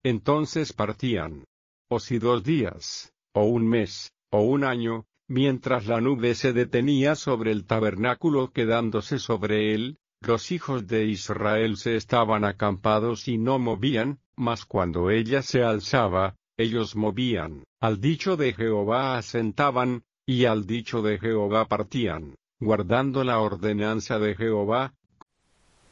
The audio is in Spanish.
entonces partían. O si 2 días, o un mes, o un año, mientras la nube se detenía sobre el tabernáculo quedándose sobre él, los hijos de Israel se estaban acampados y no movían, mas cuando ella se alzaba, ellos movían, al dicho de Jehová asentaban, y al dicho de Jehová partían, guardando la ordenanza de Jehová,